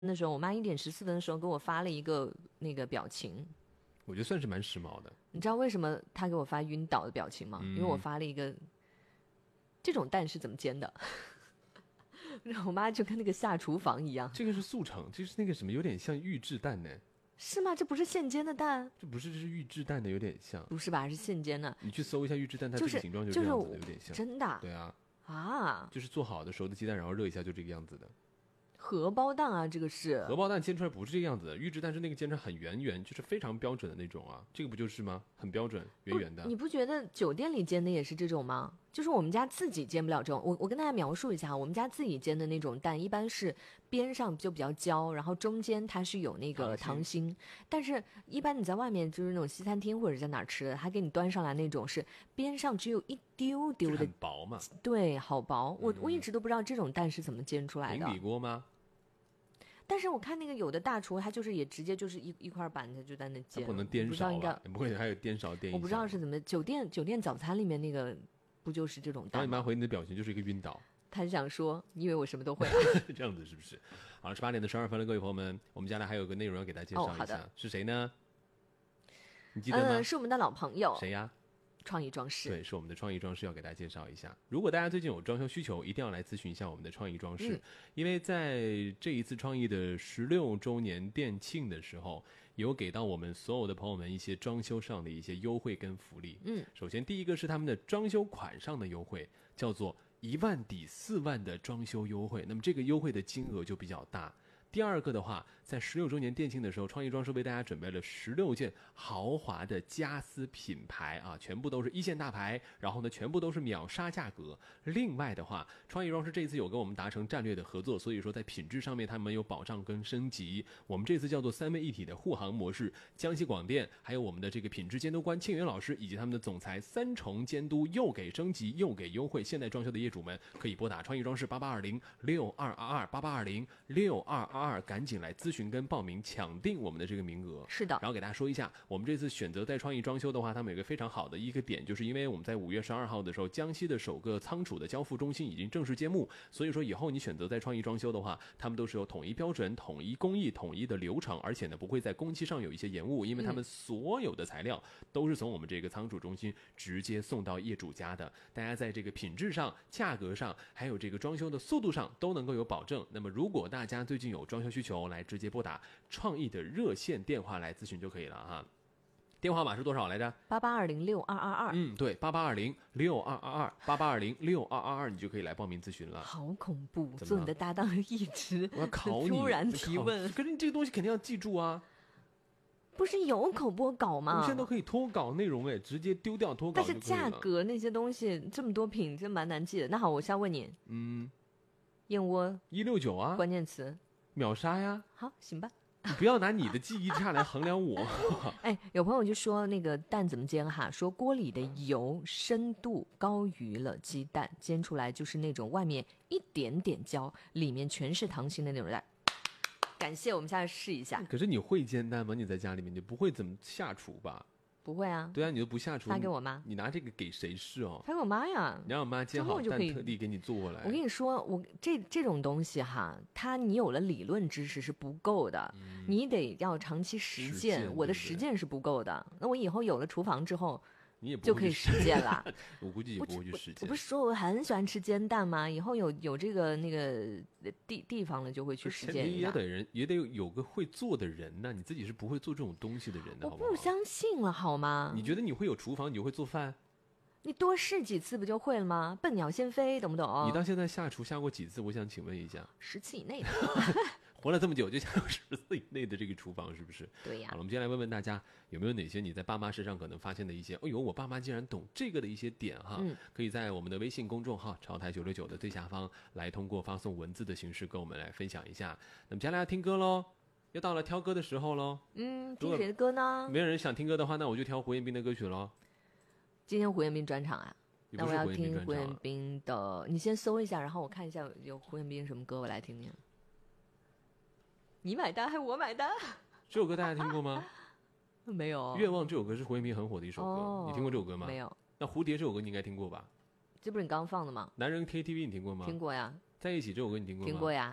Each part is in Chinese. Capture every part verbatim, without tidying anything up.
的时候，我妈一点十四分的时候给我发了一个那个表情， 我觉得算是蛮时髦的。 你知道为什么她给我发晕倒的表情吗？ 嗯、 因为我发了一个这种蛋是怎么煎的。然后我妈就跟那个下厨房一样。 这个是速成，这是那个什么，有点像预制蛋呢。 是吗？这不是现煎的蛋？ 这不是，这是预制蛋的，有点像。 不是吧？是现煎的。 你去搜一下预制蛋，它这就是个形状就这样子的，有点像。 真的啊？ 对啊。 啊， 就是做好的熟的鸡蛋，然后热一下，就这个样子的。 荷包蛋啊，这个是荷包蛋煎出来不是这个样子的，预制蛋是那个煎出来很圆圆，就是非常标准的那种啊。这个不就是吗？很标准，圆圆的。 你不觉得酒店里煎的也是这种吗？就是我们家自己煎不了这种。我我跟大家描述一下，我们家自己煎的那种蛋，一般是边上就比较焦，然后中间它是有那个糖心。但是，一般你在外面就是那种西餐厅或者在哪儿吃的，他给你端上来那种是边上只有一丢丢的， 很薄嘛。 对，好薄。我、嗯、我一直都不知道这种蛋是怎么煎出来的。 平底锅吗？ 但是我看那个有的大厨，他就是也直接就是一一块板子就在那煎， 不能颠勺吧？不会还有颠勺颠一下？ 我不知道是怎么。酒店酒店早餐里面那个不就是这种蛋吗？ 然后你妈回你的表情就是一个晕倒。 他想说，你以为我什么都会啊？ 这样子是不是？好了，十八点的十二分了，各位朋友们，我们接下来还有个内容要给大家介绍一下，哦、是谁呢？你记得吗？ 呃，是我们的老朋友。 谁呀？ 创意装饰。 对，是我们的创意装饰，要给大家介绍一下。如果大家最近有装修需求，一定要来咨询一下我们的创意装饰、嗯、因为在这一次创意的十六周年店庆的时候，有给到我们所有的朋友们一些装修上的一些优惠跟福利。 嗯， 首先第一个是他们的装修款上的优惠，叫做一万抵四万的装修优惠，那么这个优惠的金额就比较大。第二个的话，在十六周年店庆的时候，创意装饰为大家准备了十六件豪华的家私品牌啊，全部都是一线大牌，然后呢，全部都是秒杀价格。另外的话，创意装饰这一次有跟我们达成战略的合作，所以说在品质上面他们有保障跟升级。我们这次叫做三位一体的护航模式，江西广电还有我们的这个品质监督官庆元老师以及他们的总裁三重监督又给升级又给优惠。现在装修的业主们可以拨打创意装饰八八二零六二二二八八二零六二二二，赶紧来咨询跟报名，抢定我们的这个名额。 是的。 然后给大家说一下，我们这次选择在创意装修的话，他们有一个非常好的一个点，就是因为我们在五月十二号的时候，江西的首个仓储的交付中心已经正式揭幕，所以说以后你选择在创意装修的话，他们都是有统一标准、统一工艺、统一的流程，而且呢不会在工期上有一些延误，因为他们所有的材料都是从我们这个仓储中心直接送到业主家的，大家在这个品质上、价格上，还有这个装修的速度上都能够有保证。那么如果大家最近有装修需求，来直接拨打创意的热线电话来咨询就可以了哈。电话号码是多少来着？ 八八二零六二二二。 嗯，对，八八二零六二二二，八八二零六二二二，你就可以来报名咨询了。 好恐怖！做你的搭档一直我要考你， 突然提问， 可是你这个东西肯定要记住啊。 不是有口播稿吗？ 我们现在都可以脱稿内容哎，直接丢掉脱稿就可以了。 但是价格那些东西这么多品，真蛮难记的。那好，我先问你， 嗯， 燕窝一六九啊， 关键词秒杀呀。 好，行吧。 你不要拿你的记忆差来衡量我。 哎，有朋友就说那个蛋怎么煎哈？说锅里的油深度高于了鸡蛋，煎出来就是那种外面一点点焦，里面全是糖心的那种蛋。感谢，我们下次试一下。 可是你会煎蛋吗？你在家里面你不会怎么下厨吧？ 不会啊。 对啊，你都不下厨， 发给我妈。 你拿这个给谁试哦？ 发给我妈呀。 你让我妈煎好蛋，特地给你做过来。 我跟你说，我这这种东西哈，它你有了理论知识是不够的，嗯、你得要长期实践。 实践我的实践是不够的。那我以后有了厨房之后。 你也不就可以实践了。 我估计也不会去实践。 我不是说我很喜欢吃煎蛋吗？以后有有这个那个地地方了，就会去实践一下。 也得人也得有个会做的人呢，你自己是不会做这种东西的人的， 我不相信了好吗？ 你觉得你会有厨房，你就会做饭？ 你多试几次不就会了吗？笨鸟先飞，懂不懂？ 你到现在下厨下过几次？我想请问一下。 十次以内的。 活了这么久，就想有十次以内的这个厨房，是不是？ 对呀。 好了，我们接下来问问大家，有没有哪些你在爸妈身上可能发现的一些，哎呦，我爸妈竟然懂这个的一些点哈？嗯、可以在我们的微信公众号“潮台九六九”的最下方来通过发送文字的形式跟我们来分享一下。那么接下来要听歌喽，又到了挑歌的时候喽。 嗯，听谁的歌呢？ 没有人想听歌的话，那我就挑胡彦斌的歌曲喽。 今天胡彦斌专场啊？那我要听胡彦斌的，你先搜一下，然后我看一下有胡彦斌什么歌，我来听听。你买单还是我买单？ 这首歌大家听过吗？ 没有。 愿望这首歌是胡彦斌很火的一首歌，哦、你听过这首歌吗？ 没有。 那蝴蝶这首歌你应该听过吧？ 这不是你刚放的吗？ 男人 K T V 你听过吗？ 听过呀。 在一起这首歌你听过吗？ 听过呀。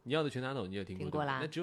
你要的全拿走，你也听过听过啦对吧那只有